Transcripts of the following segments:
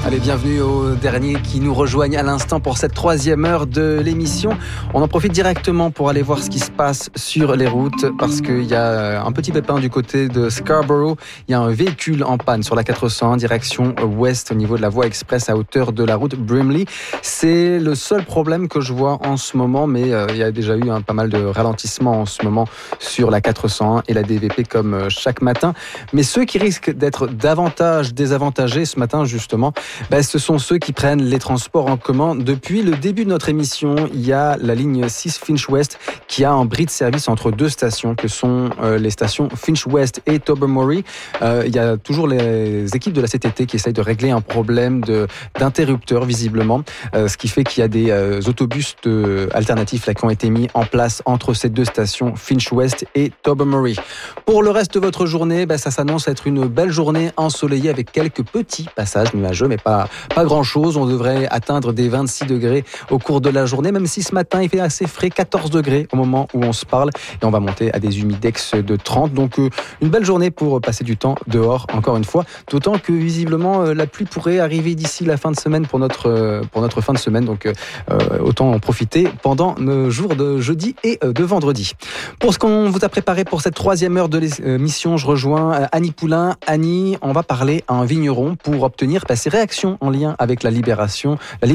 Allez, bienvenue aux derniers qui nous rejoignent à l'instant pour cette troisième heure de l'émission. On en profite directement pour aller voir ce qui se passe sur les routes parce qu'il y a un petit pépin du côté de Scarborough. Il y a un véhicule en panne sur la 401 direction ouest au niveau de la voie express à hauteur de la route Brimley. C'est le seul problème que je vois en ce moment, mais il y a déjà eu pas mal de ralentissements en ce moment sur la 401 et la DVP comme chaque matin. Mais ceux qui risquent d'être davantage désavantagés ce matin justement, ce sont ceux qui prennent les transports en commun. Depuis le début de notre émission, il y a la ligne 6 Finch West qui a un bris de service entre deux stations que sont les stations Finch West et Tobermory. Il y a toujours les équipes de la CTT qui essayent de régler un problème d'interrupteurs visiblement, ce qui fait qu'il y a des autobus alternatifs qui ont été mis en place entre ces deux stations Finch West et Tobermory. Pour le reste de votre journée, ça s'annonce être une belle journée ensoleillée avec quelques petits passages nuageux, mais pas grand-chose. On devrait atteindre des 26 degrés au cours de la journée, même si ce matin, il fait assez frais, 14 degrés au moment où on se parle. Et on va monter à des humidex de 30. Donc, une belle journée pour passer du temps dehors, encore une fois. D'autant que, visiblement, la pluie pourrait arriver d'ici la fin de semaine pour notre fin de semaine. Donc, autant en profiter pendant nos jours de jeudi et de vendredi. Pour ce qu'on vous a préparé pour cette troisième heure de l'émission, je rejoins Annie Poulain. Annie, on va parler à un vigneron pour obtenir ses réactions en lien avec la libéralisation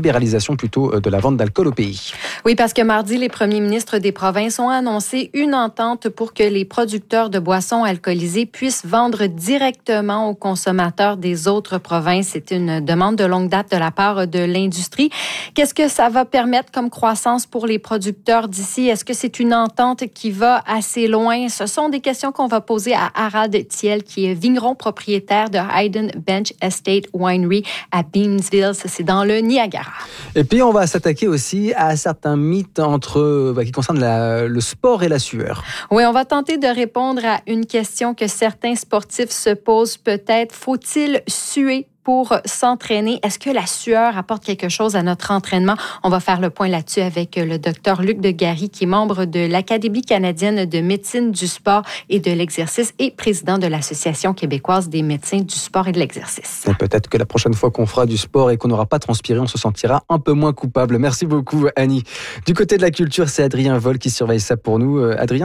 de la vente d'alcool au pays. Oui, parce que mardi, les premiers ministres des provinces ont annoncé une entente pour que les producteurs de boissons alcoolisées puissent vendre directement aux consommateurs des autres provinces. C'est une demande de longue date de la part de l'industrie. Qu'est-ce que ça va permettre comme croissance pour les producteurs d'ici? Est-ce que c'est une entente qui va assez loin? Ce sont des questions qu'on va poser à Harald Thiel, qui est vigneron propriétaire de Hayden Bench Estate Winery à Beamsville. Ça, c'est dans le Niagara. Et puis, on va s'attaquer aussi à certains mythes qui concernent le sport et la sueur. Oui, on va tenter de répondre à une question que certains sportifs se posent peut-être. Faut-il suer pour s'entraîner? Est-ce que la sueur apporte quelque chose à notre entraînement? On va faire le point là-dessus avec le docteur Luc Degary, qui est membre de l'Académie canadienne de médecine du sport et de l'exercice et président de l'Association québécoise des médecins du sport et de l'exercice. Et peut-être que la prochaine fois qu'on fera du sport et qu'on n'aura pas transpiré, on se sentira un peu moins coupable. Merci beaucoup, Annie. Du côté de la culture, c'est Adrien Vol qui surveille ça pour nous. Adrien,